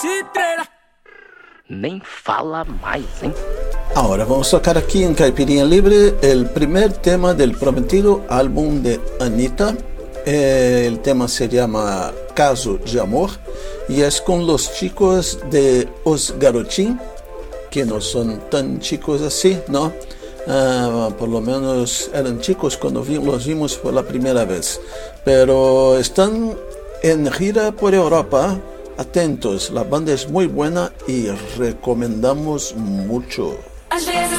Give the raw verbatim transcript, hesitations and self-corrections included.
Nem fala mais, hein? Ahora vamos a tocar aquí en Caipirinha Libre el primer tema del prometido álbum de Anitta. Eh, el tema se llama Caso de Amor y es con los chicos de Os Garotin, que no son tan chicos así, ¿no? Uh, por lo menos eran chicos cuando vi, los vimos por la primera vez, pero están en gira por Europa. Atentos, la banda es muy buena y recomendamos mucho.